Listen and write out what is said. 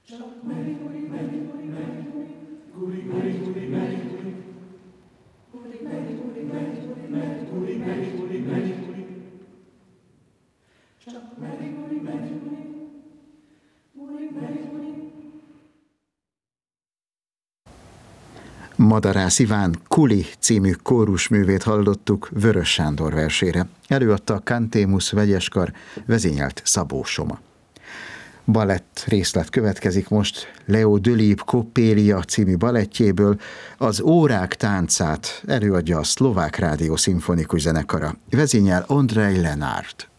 Madarász Iván Kuli című kórusművét hallottuk Vörös Sándor versére. Előadta a Cantémus vegyeskar, vezényelt Szabó Soma. Balett részlet következik most Leo Delibes Coppelia című balettjéből. Az Órák táncát előadja a Szlovák Rádió Szimfonikus Zenekara. Vezényel Ondrej Lenárd.